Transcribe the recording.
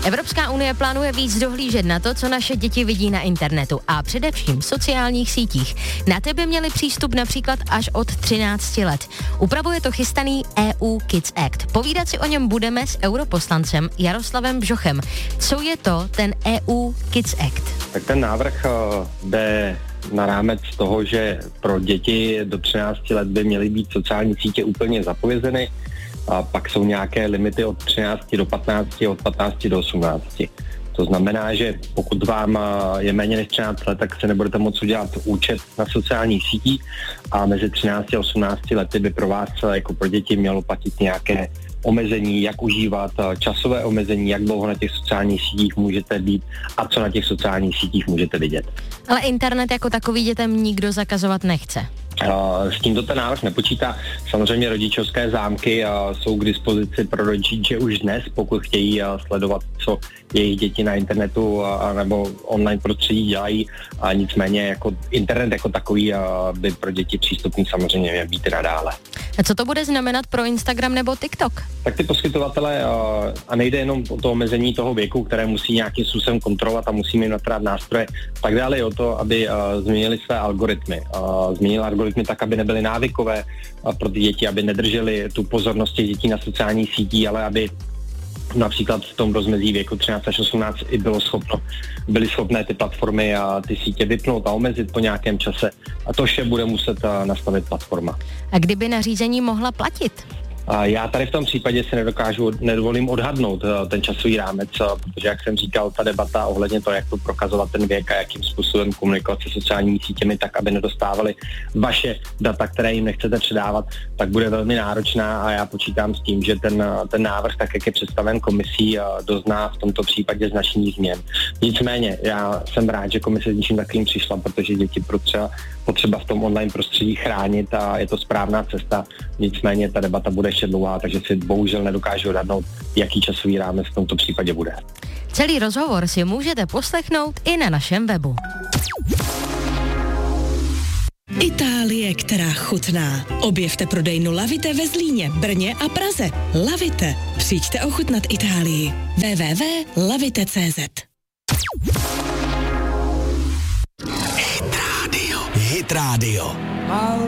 Evropská unie plánuje víc dohlížet na to, co naše děti vidí na internetu a především v sociálních sítích. Na ty by měli přístup například až od 13 let. Upravuje to chystaný EU Kids Act. Povídat si o něm budeme s europoslancem Jaroslavem Bžochem. Co je to ten EU Kids Act? Tak ten návrh jde na rámec toho, že pro děti do 13 let by měly být sociální sítě úplně zapovězeny. A pak jsou nějaké limity od 13 do 15, od 15 do 18. To znamená, že pokud vám je méně než 13 let, tak se nebudete moct udělat účet na sociálních sítích a mezi 13 a 18 lety by pro vás jako pro děti mělo platit nějaké omezení, jak užívat, časové omezení, jak dlouho na těch sociálních sítích můžete být a co na těch sociálních sítích můžete vidět. Ale internet jako takový dětem nikdo zakazovat nechce. S tímto ten návrh nepočítá. Samozřejmě rodičovské zámky jsou k dispozici pro rodiče už dnes, pokud chtějí sledovat, co jejich děti na internetu nebo online prostředí dělají. A nicméně jako internet jako takový by pro děti přístupný samozřejmě měl být nadále. A co to bude znamenat pro Instagram nebo TikTok? Tak ty poskytovatele, a nejde jenom o to omezení toho věku, které musí nějakým způsobem kontrolovat a musí mít natrát nástroje, tak dále o to, aby změnili své algoritmy. Změnili algoritmy tak, aby nebyly návykové pro ty děti, aby nedrželi tu pozornost těch dětí na sociálních sítích, ale aby například v tom rozmezí věku 13 až 18 i byly schopné ty platformy a ty sítě vypnout a omezit po nějakém čase. A to vše bude muset nastavit platforma. A kdyby nařízení mohla platit? Já tady v tom případě si nedovolím odhadnout ten časový rámec, protože jak jsem říkal, ta debata ohledně toho, jak to prokazovat ten věk a jakým způsobem komunikovat se sociálními sítěmi, tak aby nedostávali vaše data, které jim nechcete předávat, tak bude velmi náročná a já počítám s tím, že ten návrh, tak jak je představen komisí, dozná v tomto případě značných změn. Nicméně, já jsem rád, že komise s ničím takovým přišla, protože děti potřeba v tom online prostředí chránit a je to správná cesta. Nicméně ta debata bude ještě dlouhá, takže si bohužel nedokážu odhadnout, jaký časový rámec v tomto případě bude. Celý rozhovor si můžete poslechnout i na našem webu. Itálie, která chutná. Objevte prodejnu Lavite ve Zlíně, Brně a Praze. Lavite. Přijďte ochutnat Itálii. www.lavite.cz. Hit Radio.